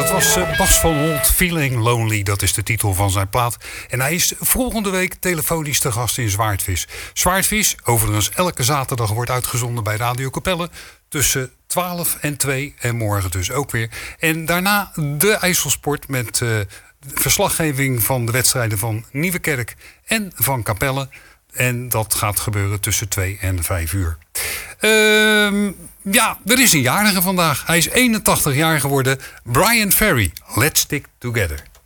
Dat was Bas van Holt, Feeling Lonely. Dat is de titel van zijn plaat. En hij is volgende week telefonisch te gast in Zwaardvis. Zwaardvis, overigens elke zaterdag wordt uitgezonden bij Radio Capelle. Tussen 12 en 2 en morgen dus ook weer. En daarna de IJsselsport met verslaggeving van de wedstrijden van Nieuwekerk en van Capelle. En dat gaat gebeuren tussen 2 en 5 uur. Ja, er is een jarige vandaag. Hij is 81 jaar geworden. Brian Ferry, Let's Stick Together.